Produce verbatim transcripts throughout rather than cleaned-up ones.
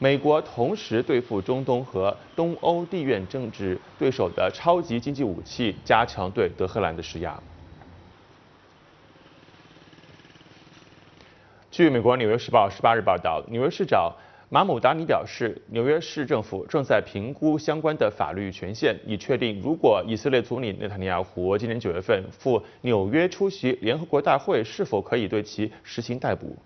美国同时对付中东和东欧地缘政治对手的超级经济武器，加强对德黑兰的施压。据美国《纽约时报》十八日报道，纽约市长马姆达尼表示，纽约市政府正在评估相关的法律权限，以确定如果以色列总理内塔尼亚胡今年九月份赴纽约出席联合国大会，是否可以对其实行逮捕。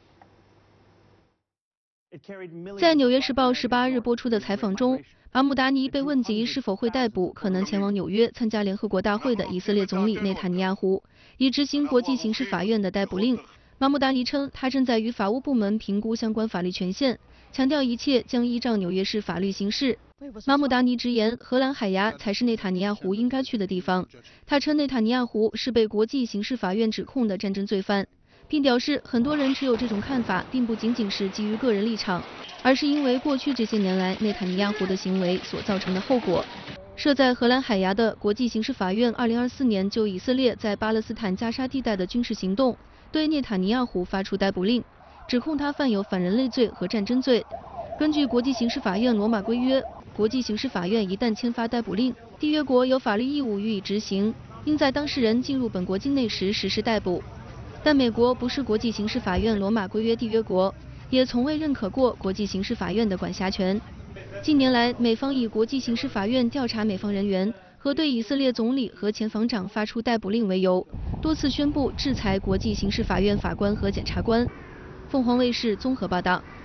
在《纽约时报》十八日播出的采访中，马姆达尼被问及是否会逮捕可能前往纽约参加联合国大会的以色列总理内塔尼亚胡，以执行国际刑事法院的逮捕令。马姆达尼称，他正在与法务部门评估相关法律权限，强调一切将依照纽约市法律行事。马姆达尼直言，荷兰海牙才是内塔尼亚胡应该去的地方。他称内塔尼亚胡是被国际刑事法院指控的战争罪犯，并表示很多人持有这种看法，并不仅仅是基于个人立场，而是因为过去这些年来内塔尼亚胡的行为所造成的后果。设在荷兰海牙的国际刑事法院，二零二四年就以色列在巴勒斯坦加沙地带的军事行动，对内塔尼亚胡发出逮捕令，指控他犯有反人类罪和战争罪。根据国际刑事法院罗马规约，国际刑事法院一旦签发逮捕令，缔约国有法律义务予以执行，应在当事人进入本国境内时实施逮捕。但美国不是国际刑事法院罗马规约缔约国，也从未认可过国际刑事法院的管辖权。近年来，美方以国际刑事法院调查美方人员和对以色列总理和前防长发出逮捕令为由，多次宣布制裁国际刑事法院法官和检察官。凤凰卫视综合报道。